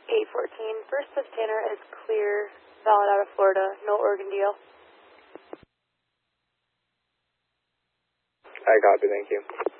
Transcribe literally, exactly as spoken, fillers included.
eight fourteen, first Swift Tanner is clear, valid out of Florida, no Oregon D L. I copy, thank you.